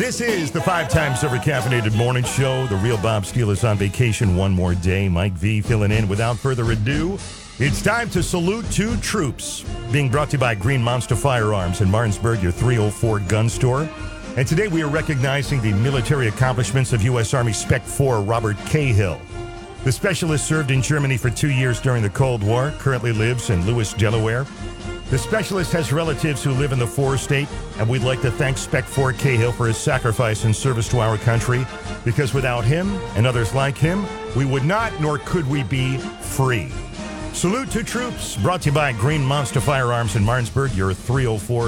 This is the 5 times over caffeinated morning show. The real Bob Steele is on vacation one more day. Mike V filling in. Without further ado, it's time to salute two troops. Being brought to you by Green Monster Firearms in Martinsburg, your 304 gun store. And today we are recognizing the military accomplishments of U.S. Army Spec 4 Robert Cahill. The specialist served in Germany for 2 years during the Cold War, currently lives in Lewis, Delaware. The specialist has relatives who live in the 4 state, and we'd like to thank Spec 4 Cahill for his sacrifice and service to our country, because without him and others like him, we would not nor could we be free. Salute to troops, brought to you by Green Monster Firearms in Martinsburg, your 304